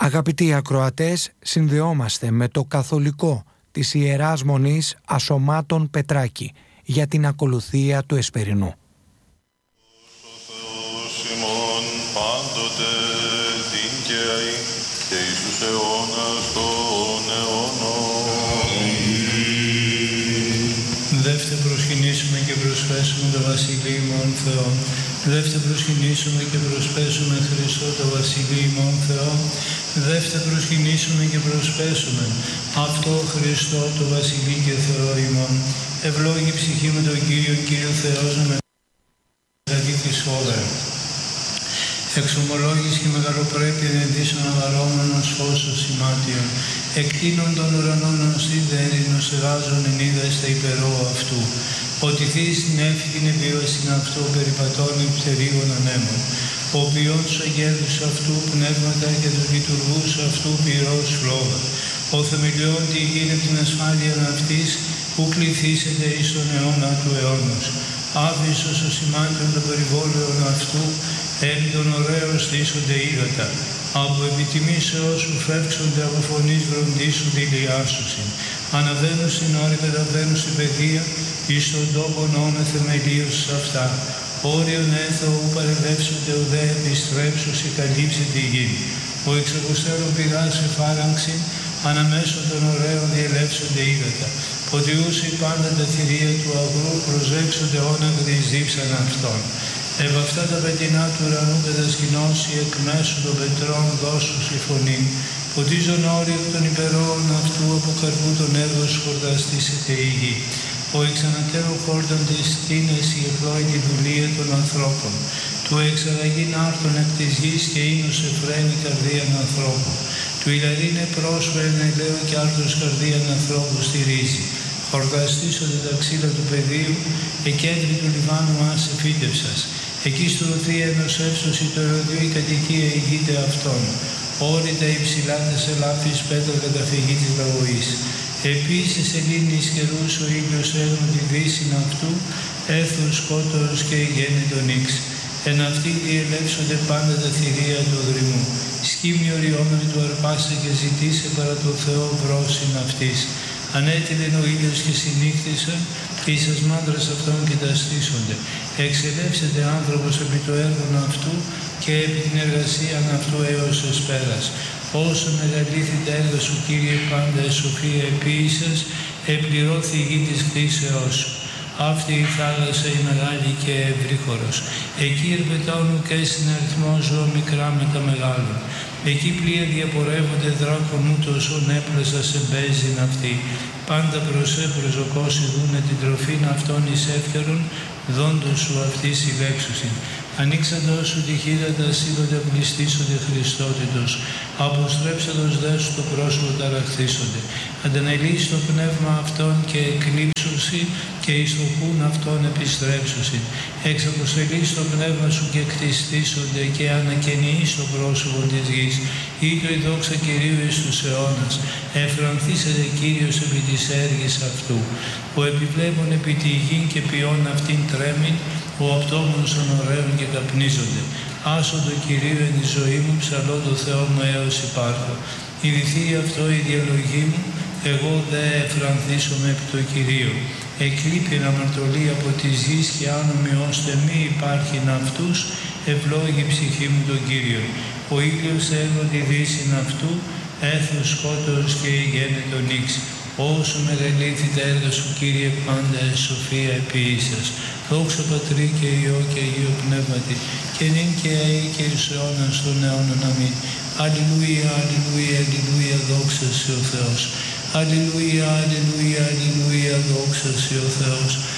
Αγαπητοί ακροατές, συνδεόμαστε με το καθολικό της Ιεράς Μονής Ασωμάτων Πετράκη για την ακολουθία του Εσπερινού. Πάντοτε δίκαιοι και εις τους αιώνας των αιώνων. Δεύτε προσκυνήσουμε και προσπέσουμε το Βασιλείο ημών Θεό. Δεύτε προσκυνήσουμε και προσπέσουμε Χριστό το Βασιλείο ημών Θεό. Δεύτε προσκυνήσουμε και προσπέσουμε αυτό Χριστό το Βασιλείο και Θεό ημών. Ευλόγη ψυχή με τον Κύριο Θεός με μεγαλύτερη της όλα. Εξομολόγης και μεγαλοπρέπεια ενδύσσον αβαρόμενος φώσος σημάτιον, εκτείνων των ουρανών σιδέρινος εργάζων ενίδα στα υπερώ αυτού, ότι θείς την εύχην επιβίωσιν αυτό περιπατών υπτερίγων ανέμων, ο ποιόν τους αγγέλους αυτού πνεύματα και τους λειτουργούς αυτού πυρός φλόγα, ο θεμελιών τη γίνει την ασφάλεια αυτής, που κληθήσεται εις τον αιώνα του αιώνος. Άβυσος ο σημάτιον των περιβόλαιων αυτού, επί των ωραίων στήσονται ύδατα, από επιτιμήσεως που φεύξονται από φωνής βροντίσου δηλιάσουσιν. Αναβαίνουν στην όρη, καταβαίνουν στην παιδεία, εις τον τόπον όμε θεμελίους αυτά. Όριον έθω ου παρελεύσονται ουδέ επιστρέψους ή καλύψει τη γη. Ο εξακουστέρων πηγάς εφάραγξιν, αναμέσω των ωραίων διελεύσονται ύδατα. Ποτιούσι πάντα τα θηρία του αγρού, προσέξονται όναγκρι εις δίψαν αυτών. Ευ' αυτά τα πετεινά του ουρανού κατασκηνώσει εκ μέσου των πετρών δώσου η φωνή. Ποτίζον όριο των υπερόων αυτού από καρπού των έργων χορταστήσεται η γη. Ο εξανατέρου χόρτων της τίνες η ευλόγη δουλεία των ανθρώπων. Του εξαλλαγήν άρτων εκ της γης και ίνος εφραίνει καρδίαν ανθρώπων. Του ηλαρίνε πρόσφερε ελαίο και άρτος καρδίαν ανθρώπου στηρίζει. Χορταστήσονται τα ξύλα του πεδίου, εκέντρη του λιβάνου άσε φύτευσας. Εκεί στο ροθία ενός εύσωση το ερωδίου η κατοικία ηγείται αυτών. Όρητα υψηλά τες ελάφης πέτρα καταφυγή της λαγωής. Επίσης ελλήνης καιρούς ο ήλιος έλμου τη δύσιν αυτού, έθους σκότωρος και η γέννη τον ίξ. Εν αυτοί διελεύσονται πάντα τα θηρία του δρυμού. Σκύμνη οριόμενη του αρπάσε και ζητήσε παρά το Θεό βρόσιν αυτής. Ανέτειλεν ο ήλιος και συνύχτησαν και εις τας μάντρας αυτών κοιταστήσονται. Εξελεύσεται άνθρωπος επί το έργο αυτού και επί την εργασία αυτού έως εσπέρας. Όσο μεγαλήθη τα έργα σου, Κύριε, πάντα εσοφία επίησας, επληρώθη η γη της κτήσεώς σου. Αυτή η θάλασσα η μεγάλη και ευρύχωρος. Εκεί ερπετάουν και συναριθμό ζώα μικρά με τα μεγάλων. Εκεί πλοία διαπορεύονται δράκων ούτως ον έπλασα σε μπέζιν αυτή. Πάντα προσώκοσι δούνε την τροφήν αυτών εις εύκαιρον, δόντος σου αυτή συλλέξουσιν. Ανοίξαντος σου τη χείρα τα σύλλοντα πληστήσονται Χριστότητος. Αποστρέψαντος δε σου το πρόσωπο ταραχθήσονται. Αντανελείς το πνεύμα αυτών και εκλείψουσι και εις το πουν αυτών επιστρέψουσιν. Εξαποστελείς το πνεύμα σου και κτιστήσονται και ανακαινείς το πρόσωπο της γης. Ήτο η δόξα Κυρίου εις τους αιώνας. Εφρανθήσεται Κύριος επί της έργης αυτού. Ο επιβλέπων επί τη γη και ποιόν αυτήν τρέμην, ο απτόμονος των ωραίων και καπνίζονται. Άσο το Κυρίου εν τη ζωή μου, ψαλώ το Θεό μου έως υπάρχω. Ειδηθεί αυτό η διαλογή μου, εγώ δε εφρανθήσομαι επί το Κυρίο. Εκλείπει αμαρτωλή από της γης και άνομοι ώστε μη υπάρχει αυτούς, ευλόγη ψυχή μου τον Κύριο. Ο ήλιος έργο τη δύσιν αυτού, έθος σκότος και η γέννη τον ίξ. Όσο μεγαλήθη τα έργα σου, Κύριε, πάντα σοφία επίησας. Δόξα Πατρί και Υιό και Αγίο Πνεύματι, και νυν και αεί και εις αιώνας των αιώνων. Αμήν. Αλληλούια, αλληλούια, αλληλούια, δόξα σε ο Θεός. Αλληλούια, αλληλούια, αλληλούια, δόξα σε ο Θεός.